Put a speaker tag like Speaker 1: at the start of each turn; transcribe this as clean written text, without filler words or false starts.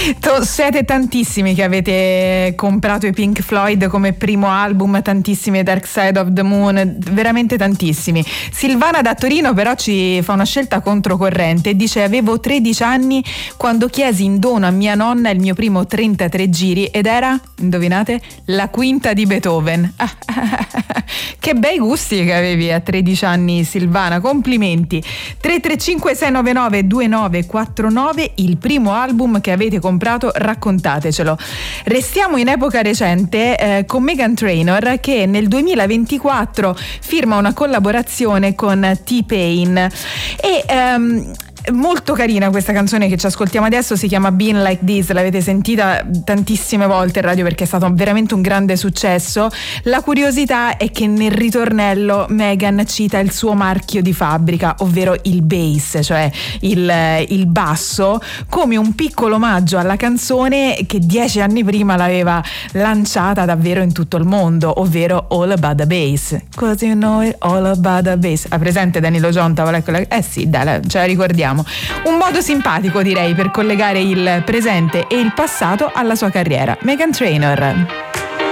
Speaker 1: Siete tantissimi che avete comprato i Pink Floyd come primo album, tantissimi Dark Side of the Moon, veramente tantissimi. Silvana da Torino però ci fa una scelta controcorrente e dice: avevo 13 anni quando chiesi in dono a mia nonna il mio primo 33 giri ed era, indovinate, la quinta di Beethoven. Che bei gusti che avevi a 13 anni, Silvana, complimenti. 335 699 2949, il primo album che avete comprato, raccontatecelo. Restiamo in epoca recente con Meghan Trainor, che nel 2024 firma una collaborazione con T-Pain e molto carina questa canzone che ci ascoltiamo adesso, si chiama Been Like This, l'avete sentita tantissime volte in radio perché è stato veramente un grande successo. La curiosità è che nel ritornello Meghan cita il suo marchio di fabbrica, ovvero il bass, cioè il basso, come un piccolo omaggio alla canzone che 10 anni prima l'aveva lanciata davvero in tutto il mondo, ovvero All About the Bass. Cause you know it, all about the bass. Ha presente Danilo Gionta? Sì, dai, ce la ricordiamo. Un modo simpatico, direi, per collegare il presente e il passato alla sua carriera. Meghan Trainor.